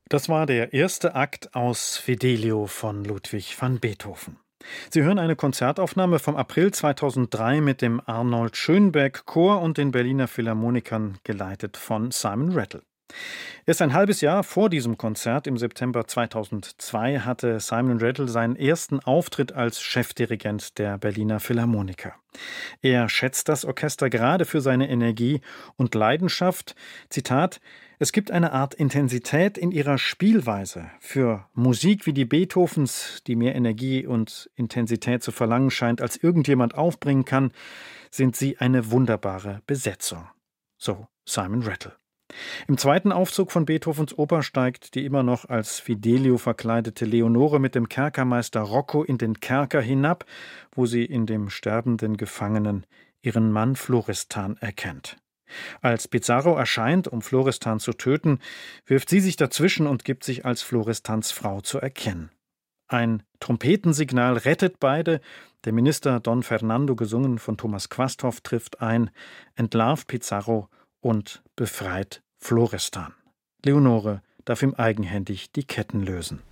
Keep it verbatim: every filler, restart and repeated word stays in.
Das war der erste Akt aus Fidelio von Ludwig van Beethoven. Sie hören eine Konzertaufnahme vom April zweitausenddrei mit dem Arnold Schönberg Chor und den Berliner Philharmonikern, geleitet von Simon Rattle. Erst ein halbes Jahr vor diesem Konzert im September zweitausendzwei hatte Simon Rattle seinen ersten Auftritt als Chefdirigent der Berliner Philharmoniker. Er schätzt das Orchester gerade für seine Energie und Leidenschaft. Zitat: Es gibt eine Art Intensität in ihrer Spielweise. Für Musik wie die Beethovens, die mehr Energie und Intensität zu verlangen scheint, als irgendjemand aufbringen kann, sind sie eine wunderbare Besetzung. So Simon Rattle. Im zweiten Aufzug von Beethovens Oper steigt die immer noch als Fidelio verkleidete Leonore mit dem Kerkermeister Rocco in den Kerker hinab, wo sie in dem sterbenden Gefangenen ihren Mann Florestan erkennt. Als Pizarro erscheint, um Florestan zu töten, wirft sie sich dazwischen und gibt sich als Florestans Frau zu erkennen. Ein Trompetensignal rettet beide. Der Minister Don Fernando, gesungen von Thomas Quasthoff, trifft ein, entlarvt Pizarro und befreit Florestan. Leonore darf ihm eigenhändig die Ketten lösen.